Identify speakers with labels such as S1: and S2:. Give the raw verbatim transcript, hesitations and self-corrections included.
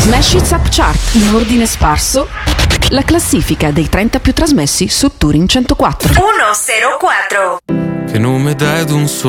S1: Smash It Up Chart, in ordine sparso, la classifica dei trenta più trasmessi su Touring centoquattro.
S2: centoquattro.
S3: Che nome dai ad un sogno?